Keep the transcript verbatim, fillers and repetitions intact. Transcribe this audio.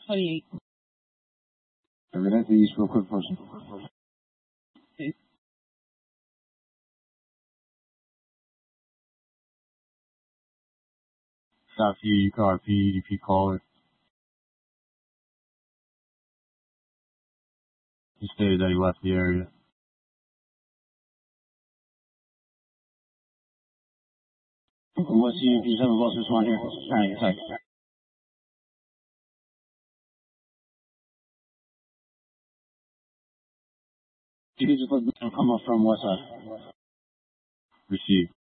twenty-eight. Everything to East real quick person. Okay. South P, you call P E D P caller. He stated that he left the area. What's the E P seven boss this one here? Trying to attack. You can just let them come up from west side. Receive.